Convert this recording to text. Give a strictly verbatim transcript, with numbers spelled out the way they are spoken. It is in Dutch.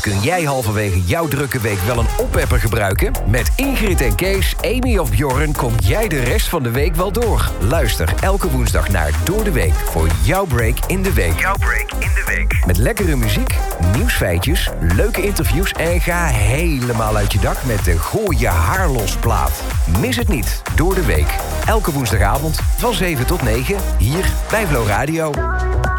Kun jij halverwege jouw drukke week wel een oppepper gebruiken? Met Ingrid en Kees, Amy of Bjorn kom jij de rest van de week wel door. Luister elke woensdag naar Door de Week voor jouw break in de week. Jouw break in de week. Met lekkere muziek, nieuwsfeitjes, leuke interviews en ga helemaal uit je dak met de Gooi je haar los plaat. Mis het niet, Door de Week. Elke woensdagavond van zeven tot negen hier bij Flow Radio.